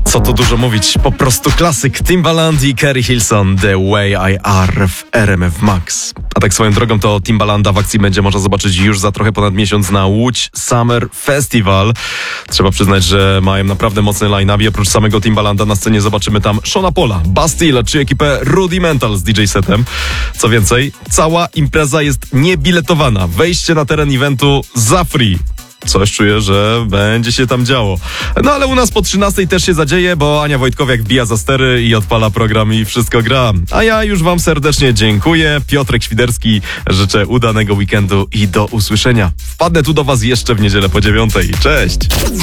Co tu dużo mówić, po prostu klasyk. Timbaland i Keri Hilson, The Way I Are w RMF Max. A tak swoją drogą to Timbalanda w akcji będzie można zobaczyć już za trochę ponad miesiąc na Łódź Summer Festival. Trzeba przyznać, że mają naprawdę mocny line-up i oprócz samego Timbalanda na scenie zobaczymy tam Seana Paula, Bastille czy ekipę Rudimental z DJ setem. Co więcej, cała impreza jest niebiletowana. Wejście na teren eventu za free. Coś czuję, że będzie się tam działo. No ale u nas po 13 też się zadzieje, bo Ania Wojtkowiak wbija za stery i odpala program i wszystko gra. A ja już wam serdecznie dziękuję. Piotrek Świderski, życzę udanego weekendu i do usłyszenia. Wpadnę tu do was jeszcze w niedzielę po 9. Cześć!